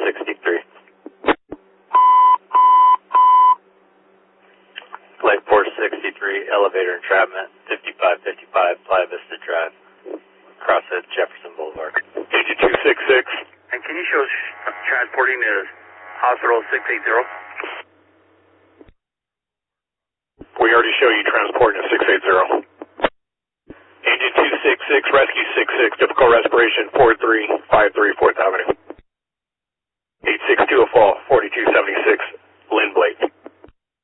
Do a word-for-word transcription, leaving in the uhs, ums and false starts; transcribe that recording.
sixty-three. Flight four sixty-three, elevator entrapment, fifty-five fifty-five, Playa Vista Drive, Crosshead, Jefferson Boulevard. Agent two six six. And can you show us transporting to Hospital six eighty? We already show you transporting to six eighty. Agent two six six, Rescue six six, difficult respiration, four three five three, fourth Avenue. eight six two a fall, forty-two seventy-six, Lynn Blake.